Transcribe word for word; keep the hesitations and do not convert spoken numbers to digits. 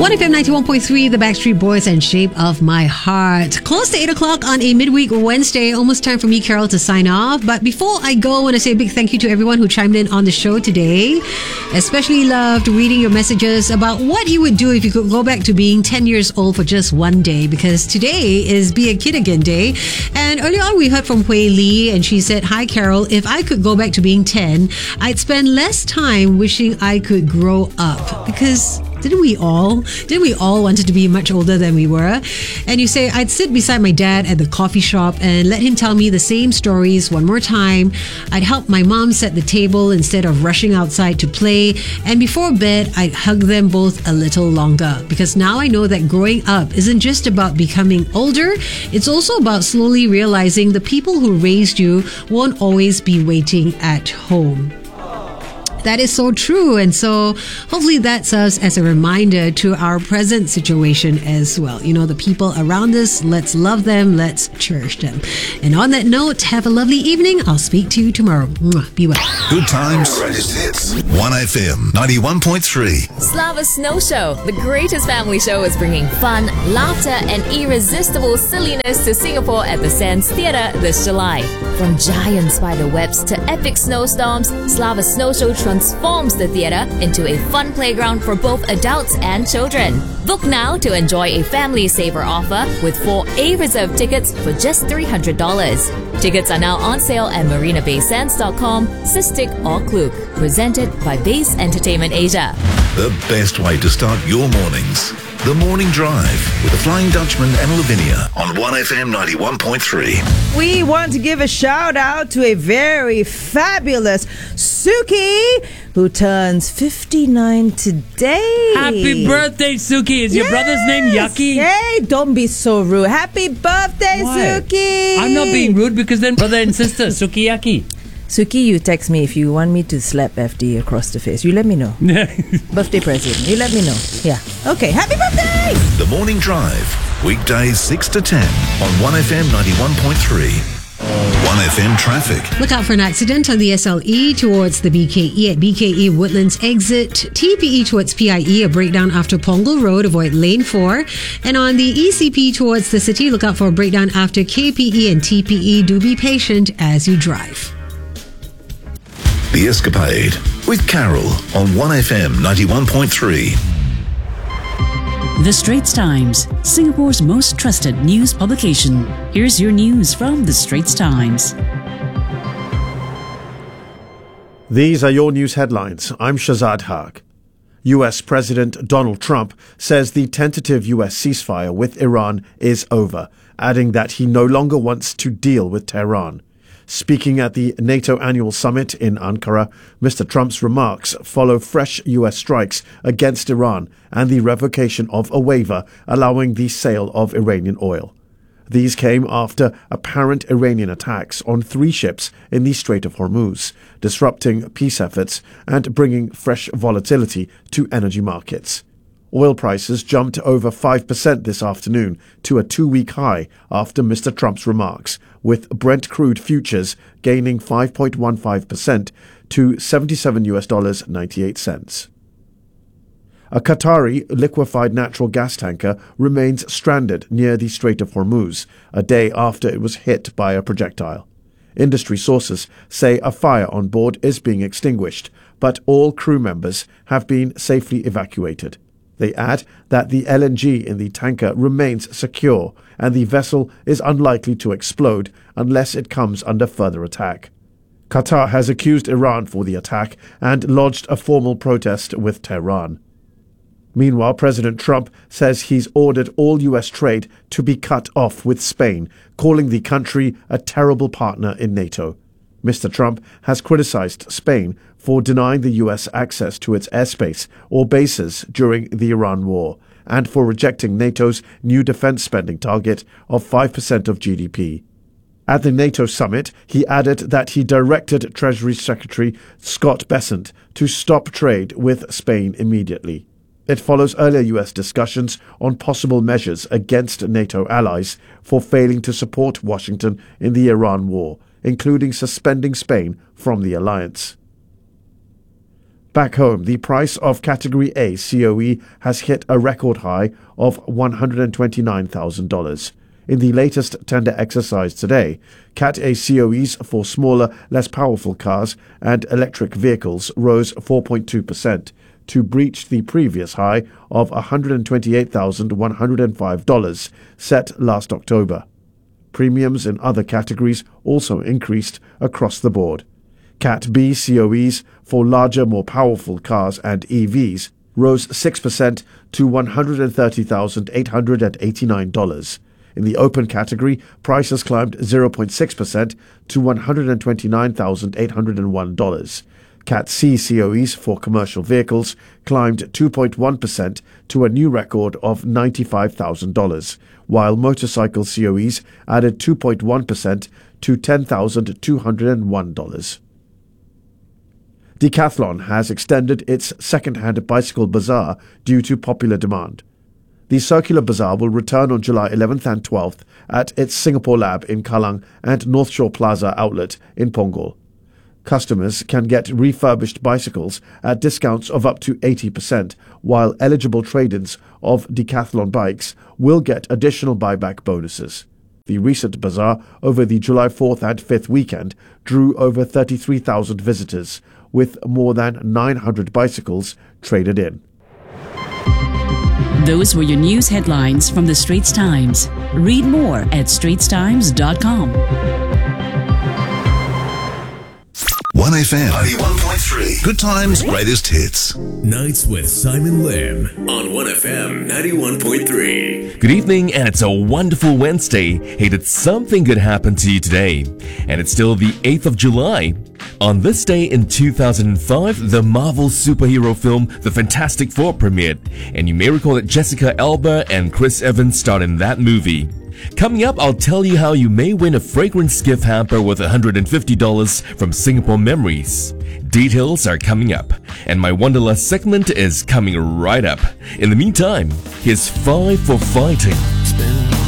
one F M ninety-one point three, The Backstreet Boys and Shape of My Heart. Close to eight o'clock on a midweek Wednesday. Almost time for me, Carol, to sign off. But before I go, I want to say a big thank you to everyone who chimed in on the show today. Especially loved reading your messages about what you would do if you could go back to being ten years old for just one day. Because today is Be a Kid Again Day. And earlier on, we heard from Hui Lee, and she said, "Hi, Carol. If I could go back to being ten, I'd spend less time wishing I could grow up." Because Didn't we all? Didn't we all wanted to be much older than we were? And you say, I'd sit beside my dad at the coffee shop and let him tell me the same stories one more time. I'd help my mom set the table instead of rushing outside to play. And before bed, I'd hug them both a little longer. Because now I know that growing up isn't just about becoming older. It's also about slowly realizing the people who raised you won't always be waiting at home. That is so true. And so hopefully that serves as a reminder to our present situation as well. You know, the people around us, let's love them, let's cherish them. And on that note, have a lovely evening. I'll speak to you tomorrow. Mwah. Be well. Good times. Greatest hits. one F M ninety-one point three. Slava Snow Show, the greatest family show, is bringing fun, laughter, and irresistible silliness to Singapore at the Sands Theatre this July. From giant spider webs to epic snowstorms, Slava Snow Show transforms the theatre into a fun playground for both adults and children. Book now to enjoy a family saver offer with four A-reserved tickets for just three hundred dollars. Tickets are now on sale at marina bay sands dot com, Sistik or Klook. Presented by Base Entertainment Asia. The best way to start your mornings. The Morning Drive with the Flying Dutchman and Lavinia on one F M ninety-one point three. We want to give a shout out to a very fabulous Suki who turns fifty-nine today. Happy birthday, Suki. Is yes. your brother's name Yucky? Hey, don't be so rude. Happy birthday, Why? Suki. I'm not being rude because then brother and sister, Sukiyaki. Suki, you text me if you want me to slap F D across the face. You let me know. Birthday present. You let me know. Yeah. Okay. Happy birthday! The Morning Drive. Weekdays six to ten on one F M ninety-one point three. one F M traffic. Look out for an accident on the S L E towards the B K E at B K E Woodlands exit. T P E towards P I E, a breakdown after Punggol Road, avoid lane four. And on the E C P towards the city, look out for a breakdown after K P E and T P E. Do be patient as you drive. The Escapade with Carol on one F M ninety-one point three. The Straits Times, Singapore's most trusted news publication. Here's your news from The Straits Times. These are your news headlines. I'm Shazad Haq. U S President Donald Trump says the tentative U S ceasefire with Iran is over, adding that he no longer wants to deal with Tehran. Speaking at the NATO annual summit in Ankara, Mister Trump's remarks follow fresh U S strikes against Iran and the revocation of a waiver allowing the sale of Iranian oil. These came after apparent Iranian attacks on three ships in the Strait of Hormuz, disrupting peace efforts and bringing fresh volatility to energy markets. Oil prices jumped over five percent this afternoon to a two-week high after Mister Trump's remarks, with Brent crude futures gaining five point one five percent to seventy-seven U S dollars ninety-eight cents. A Qatari liquefied natural gas tanker remains stranded near the Strait of Hormuz a day after it was hit by a projectile. Industry sources say a fire on board is being extinguished, but all crew members have been safely evacuated. They add that the L N G in the tanker remains secure and the vessel is unlikely to explode unless it comes under further attack. Qatar has accused Iran for the attack and lodged a formal protest with Tehran. Meanwhile, President Trump says he's ordered all U S trade to be cut off with Spain, calling the country a terrible partner in NATO. Mister Trump has criticized Spain for denying the U S access to its airspace or bases during the Iran war and for rejecting NATO's new defense spending target of five percent of G D P. At the NATO summit, he added that he directed Treasury Secretary Scott Bessent to stop trade with Spain immediately. It follows earlier U S discussions on possible measures against NATO allies for failing to support Washington in the Iran war, including suspending Spain from the alliance. Back home, the price of Category A C O E has hit a record high of one hundred twenty-nine thousand dollars. In the latest tender exercise today, Cat A C O Es for smaller, less powerful cars and electric vehicles rose four point two percent to breach the previous high of one hundred twenty-eight thousand one hundred five dollars set last October. Premiums in other categories also increased across the board. Cat B C O Es for larger, more powerful cars and E Vs rose six percent to one hundred thirty thousand eight hundred eighty-nine dollars. In the open category, prices climbed zero point six percent to one hundred twenty-nine thousand eight hundred one dollars. Cat C C O Es for commercial vehicles climbed two point one percent to a new record of ninety-five thousand dollars, while motorcycle C O Es added two point one percent to ten thousand two hundred one dollars. Decathlon has extended its second-hand bicycle bazaar due to popular demand. The circular bazaar will return on July eleventh and twelfth at its Singapore lab in Kallang and North Shore Plaza outlet in Punggol. Customers can get refurbished bicycles at discounts of up to eighty percent, while eligible trade-ins of Decathlon bikes will get additional buyback bonuses. The recent bazaar over the July fourth and fifth weekend drew over thirty-three thousand visitors, with more than nine hundred bicycles traded in. Those were your news headlines from the Straits Times. Read more at straits times dot com. one F M ninety-one point three. Good times, greatest hits. Nights with Simon Lim on one F M ninety-one point three. Good evening, and it's a wonderful Wednesday. Hey, did something good happen to you today? And it's still the eighth of July. On this day in two thousand five, the Marvel superhero film The Fantastic Four premiered, and you may recall that Jessica Alba and Chris Evans starred in that movie. Coming up, I'll tell you how you may win a fragrance gift hamper worth one hundred fifty dollars from Singapore Memories. Details are coming up, and my Wanderlust segment is coming right up. In the meantime, here's Five for Fighting. Spend